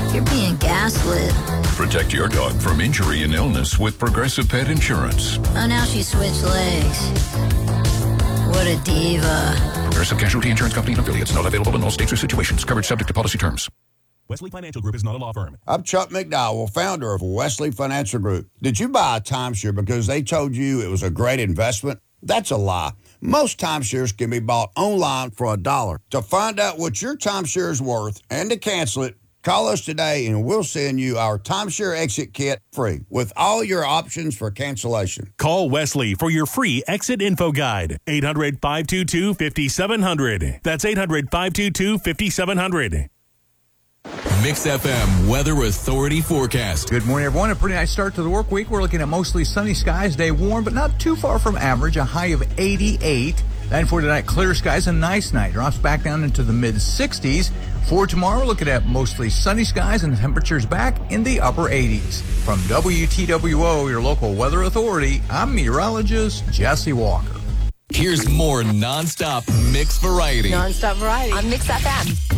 You're being gaslit. Protect your dog from injury and illness with Progressive Pet Insurance. Oh, now she switched legs. What a diva. Progressive Casualty Insurance Company and affiliates. Not available in all states or situations. Coverage subject to policy terms. Wesley Financial Group is not a law firm. I'm Chuck McDowell, founder of Wesley Financial Group. Did you buy a timeshare because they told you it was a great investment? That's a lie. Most timeshares can be bought online for $1. To find out what your timeshare is worth and to cancel it, call us today and we'll send you our timeshare exit kit free with all your options for cancellation. Call Wesley for your free exit info guide. 800-522-5700. That's 800-522-5700. Mix FM Weather Authority forecast. Good morning, everyone. A pretty nice start to the work week. We're looking at mostly sunny skies, day warm, but not too far from average, a high of 88. Then for tonight, clear skies, a nice night. Drops back down into the mid-60s. For tomorrow, we're looking at mostly sunny skies and temperatures back in the upper 80s. From WTWO, your local weather authority, I'm meteorologist Jesse Walker. Here's more nonstop mix variety. Nonstop variety on Mix FM.